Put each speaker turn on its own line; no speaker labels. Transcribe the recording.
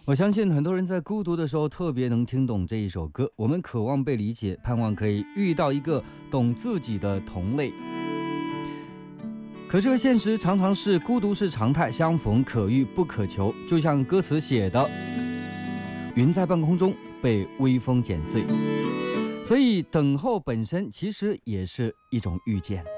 我相信很多人在孤独的时候特别能听懂这一首歌，我们渴望被理解，盼望可以遇到一个懂自己的同类。可这个现实常常是孤独是常态，相逢可遇不可求，就像歌词写的，云在半空中被微风剪碎，所以等候本身其实也是一种遇见。